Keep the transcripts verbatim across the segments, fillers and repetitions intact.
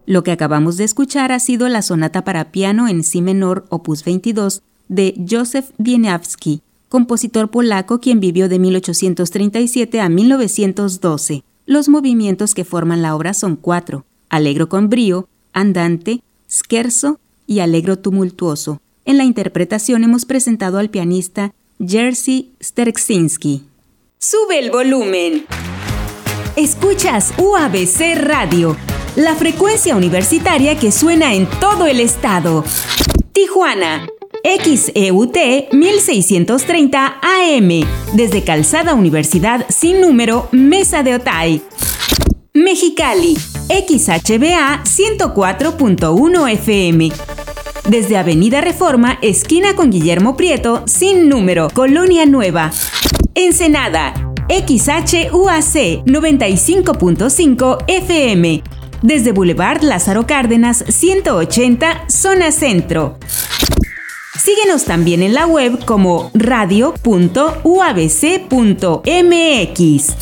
Lo que acabamos de escuchar ha sido la sonata para piano en si menor, opus veintidós, de Józef Wieniawski, compositor polaco quien vivió de mil ochocientos treinta y siete a mil novecientos doce. Los movimientos que forman la obra son cuatro: allegro con brío, andante, scherzo y allegro tumultuoso. En la interpretación hemos presentado al pianista Jerzy Sterczynski. ¡Sube el volumen! Escuchas U A B C Radio, la frecuencia universitaria que suena en todo el estado. Tijuana, X E U T mil seiscientos treinta A M, desde Calzada Universidad sin número, Mesa de Otay. Mexicali, X H B A ciento cuatro punto uno F M, desde Avenida Reforma, esquina con Guillermo Prieto, sin número, Colonia Nueva. Ensenada, X H U A C noventa y cinco punto cinco F M, desde Boulevard Lázaro Cárdenas ciento ochenta, zona centro. Síguenos también en la web como radio punto u a b c punto m x.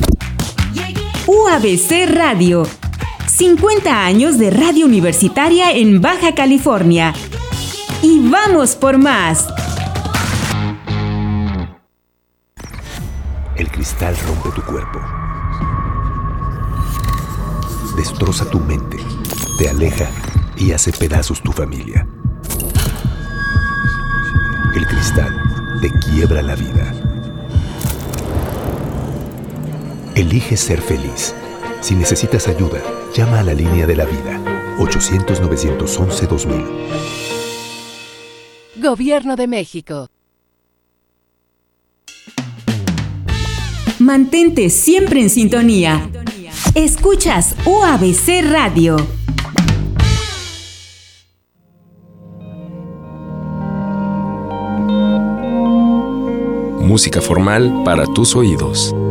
U A B C Radio, cincuenta años de radio universitaria en Baja California. ¡Y vamos por más! El cristal rompe tu cuerpo, destroza tu mente, te aleja y hace pedazos tu familia. El cristal te quiebra la vida. Elige ser feliz. Si necesitas ayuda, llama a la línea de la vida, ochocientos, novecientos once, dos mil. Gobierno de México. Mantente siempre en sintonía. Escuchas U A B C Radio. Música formal para tus oídos.